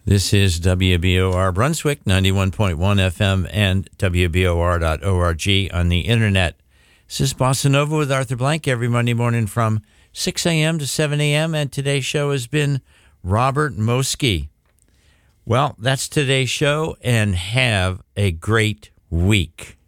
This is WBOR Brunswick, 91.1 FM and WBOR.org on the internet. This is Bossa Nova with Arthur Blank every Monday morning from 6 a.m. to 7 a.m. And today's show has been Robert Moski. Well, that's today's show, and have a great week.